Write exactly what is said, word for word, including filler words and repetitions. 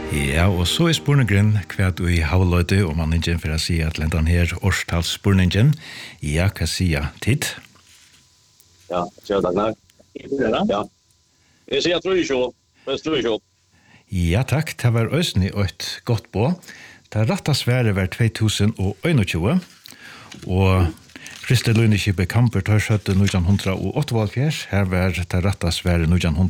Ja, og så er spurningen hva du i havløyde og manningen for å si at lentan her årstalsspurningen. Ja, hva sier tid? Ja, så takk nok. Ja. Jeg sier tror ikke, men tror ikke. Ja, takk. Det var øsne et godt på. Det rette svære var två tusen einogtjúgu, og Kristi Løneskipet Kamper tar skjøtte nitjan hundrað og åttaoghalvfjerds. Her var det rette svære nitjan